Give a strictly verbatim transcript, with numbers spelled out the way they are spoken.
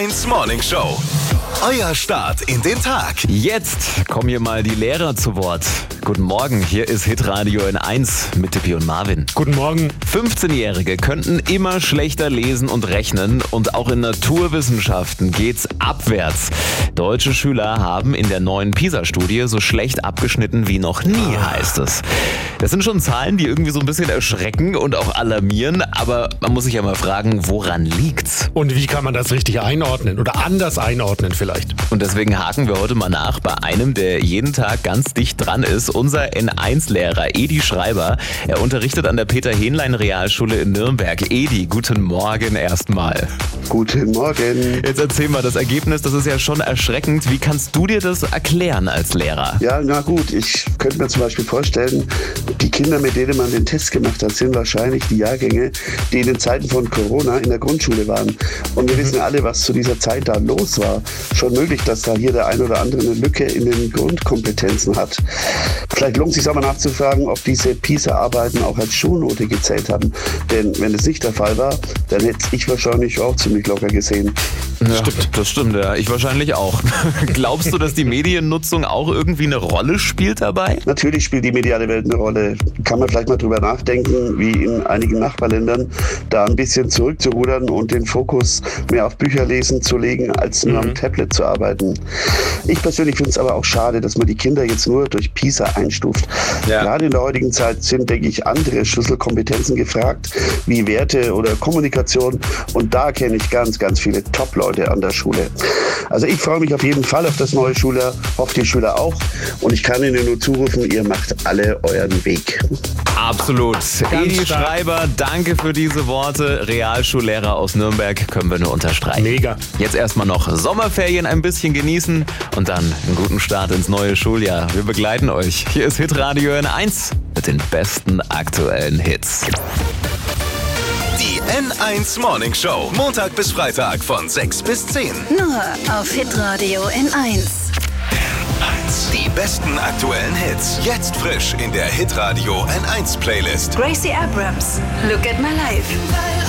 eins Morning Show. Euer Start in den Tag. Jetzt kommen hier mal die Lehrer zu Wort. Guten Morgen, hier ist Hitradio N eins mit Tippi und Marvin. Guten Morgen. fünfzehnjährige könnten immer schlechter lesen und rechnen und auch in Naturwissenschaften geht's abwärts. Deutsche Schüler haben in der neuen PISA-Studie so schlecht abgeschnitten wie noch nie, heißt es. Das sind schon Zahlen, die irgendwie so ein bisschen erschrecken und auch alarmieren, aber man muss sich ja mal fragen, woran liegt's? Und wie kann man das richtig einordnen oder anders einordnen vielleicht? Und deswegen haken wir heute mal nach bei einem, der jeden Tag ganz dicht dran ist. Unser N eins Lehrer Edi Schreiber. Er unterrichtet an der Peter-Hähnlein-Realschule in Nürnberg. Edi, guten Morgen erstmal. Guten Morgen. Jetzt erzähl mal, das Ergebnis, das ist ja schon erschreckend. Wie kannst du dir das erklären als Lehrer? Ja, na gut, ich könnte mir zum Beispiel vorstellen, die Kinder, mit denen man den Test gemacht hat, sind wahrscheinlich die Jahrgänge, die in den Zeiten von Corona in der Grundschule waren. Und wir wissen alle, was zu dieser Zeit da los war. Schon möglich, dass da hier der ein oder andere eine Lücke in den Grundkompetenzen hat. Vielleicht lohnt es sich aber nachzufragen, ob diese PISA-Arbeiten auch als Schulnote gezählt haben. Denn wenn es nicht der Fall war, dann hätte ich wahrscheinlich auch ziemlich locker gesehen. Ja, stimmt. Das stimmt, ja. Ich wahrscheinlich auch. Glaubst du, dass die Mediennutzung auch irgendwie eine Rolle spielt dabei? Natürlich spielt die mediale Welt eine Rolle. Kann man vielleicht mal drüber nachdenken, wie in einigen Nachbarländern, da ein bisschen zurückzurudern und den Fokus mehr auf Bücherlesen zu legen, als nur mhm. am Tablet zu arbeiten. Ich persönlich finde es aber auch schade, dass man die Kinder jetzt nur durch PISA einstuft. Ja. Gerade in der heutigen Zeit sind, denke ich, andere Schlüsselkompetenzen gefragt, wie Werte oder Kommunikation. Und da kenne ich ganz, ganz viele Top-Leute an der Schule. Also ich freue mich auf jeden Fall auf das neue Schuljahr, hoffe die Schüler auch. Und ich kann Ihnen nur zurufen, ihr macht alle euren Weg. Absolut. Edi Schreiber, danke für diese Worte. Realschullehrer aus Nürnberg, können wir nur unterstreichen. Mega. Jetzt erstmal noch Sommerferien ein bisschen genießen und dann einen guten Start ins neue Schuljahr. Wir begleiten euch. Hier ist Hitradio N eins mit den besten aktuellen Hits. Die N eins Morning Show. Montag bis Freitag von sechs bis zehn. Nur auf Hitradio N eins. Die besten aktuellen Hits. Jetzt frisch in der Hitradio N eins Playlist. Gracie Abrams, Look at My Life.